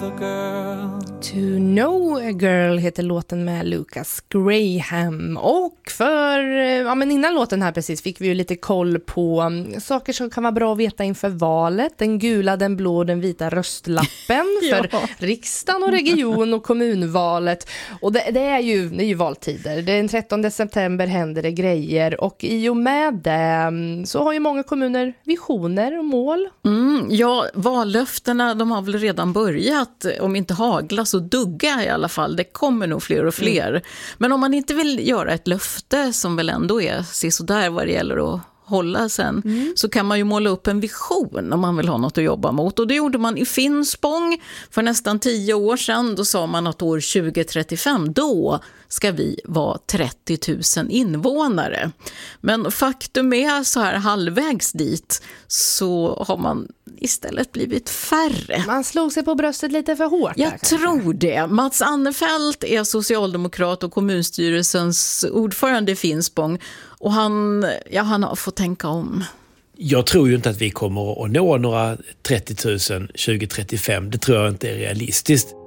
a girl. To know a girl heter låten med Lucas Graham. Och men innan låten här precis fick vi ju lite koll på saker som kan vara bra att veta inför valet. Den gula, den blå och den vita röstlappen för riksdagen och region- och kommunvalet. Och det är ju valtider. Den 13 september händer det grejer och i och med det så har ju många kommuner visioner och mål. Ja, vallöftena de har väl redan börjat, om inte hagla så dugga i alla fall. Det kommer nog fler och fler. Men om man inte vill göra ett löfte som väl ändå är sådär vad det gäller att hålla sen, så kan man ju måla upp en vision om man vill ha något att jobba mot. Och det gjorde man i Finspång för nästan 10 år sedan. Då sa man att år 2035, då ska vi vara 30 000 invånare. Men faktum är så här halvvägs dit så har man istället blivit färre. Man slog sig på bröstet lite för hårt. Jag tror det. Mats Annefelt är socialdemokrat och kommunstyrelsens ordförande i Finspång. Och han har fått tänka om. Jag tror ju inte att vi kommer att nå några 30 000 2035. Det tror jag inte är realistiskt.